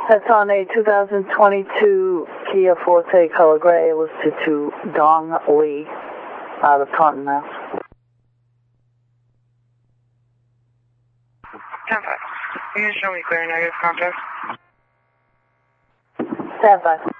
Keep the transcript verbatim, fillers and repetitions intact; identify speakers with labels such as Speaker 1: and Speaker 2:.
Speaker 1: That's on a two thousand twenty-two Kia Forte color gray, listed to Dong Lee, out of Taunton, Mass.
Speaker 2: ten five. Can you show me clear negative contact?
Speaker 1: Stand by.